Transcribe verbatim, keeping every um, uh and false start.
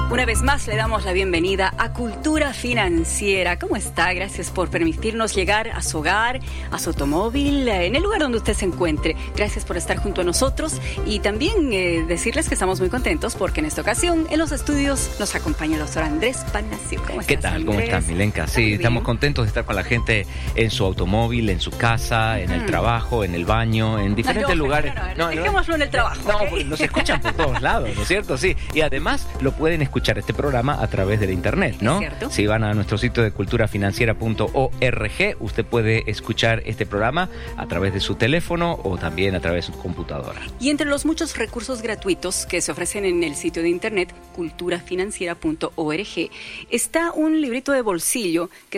Una vez más le damos la bienvenida a Cultura Financiera. ¿Cómo está? Gracias por permitirnos llegar a su hogar, a su automóvil, en el lugar donde usted se encuentre. Gracias por estar junto a nosotros y también eh, decirles que estamos muy contentos porque en esta ocasión en los estudios nos acompaña el doctor Andrés Palacio. ¿Cómo estás, ¿Qué tal? Andrés? ¿Cómo estás, Milenka? Sí, Muy estamos bien. contentos de estar con la gente en su automóvil, en su casa, en el Mm. trabajo, en el baño, en diferentes No, no, lugares. no, no, No, no, dejémoslo en el trabajo. No, ¿ok? porque nos escuchan por todos lados, ¿no es cierto? Sí, y además lo pueden escuchar este programa a través de la internet, ¿no? Es cierto. Si van a nuestro sitio de cultura financiera punto org, usted puede escuchar este programa a través de su teléfono o también a través de su computadora. Y entre los muchos recursos gratuitos que se ofrecen en el sitio de internet cultura financiera punto org está un librito de bolsillo que